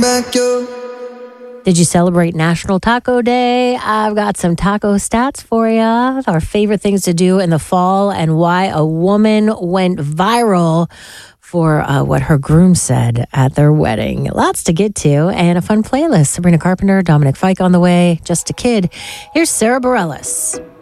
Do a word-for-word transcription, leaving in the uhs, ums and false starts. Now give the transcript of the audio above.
back yo. Did you celebrate National Taco Day? I've got some taco stats for you. Our favorite things to do in the fall and why a woman went viral for uh, what her groom said at their wedding. Lots to get to and a fun playlist. Sabrina Carpenter, Dominic Fike on the way. Just a kid. Here's Sarah Bareilles.